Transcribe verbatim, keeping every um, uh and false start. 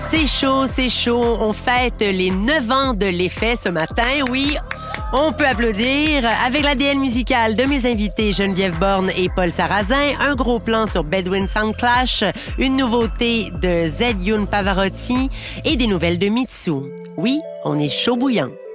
C'est chaud, c'est chaud. On fête les neuf ans de l'effet ce matin. Oui, on peut applaudir. Avec l'A D N musical de mes invités Geneviève Borne et Paul Sarrazin, un gros plan sur Bedouin Soundclash, une nouveauté de Zed Youn Pavarotti et des nouvelles de Mitsou. Oui, on est chaud bouillant.